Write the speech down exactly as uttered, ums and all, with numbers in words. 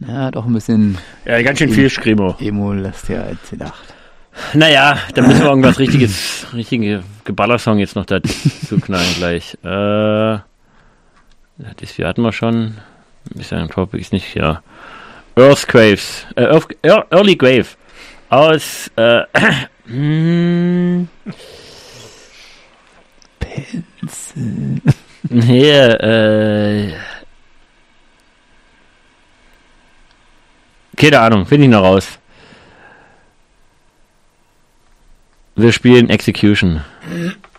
Ja, doch ein bisschen Ja, ganz schön viel Screamo. Emo-lastiger als gedacht. Naja, da müssen wir irgendwas richtiges, richtige Geballersong jetzt noch dazu knallen gleich. Äh, das hier hatten wir schon. Ist ja ein Topic, ist nicht, ja. Earthquaves, äh, Earth, Early Grave aus, äh, hm, Pencil. hier, äh, keine Ahnung, finde ich noch raus. Wir spielen Execution.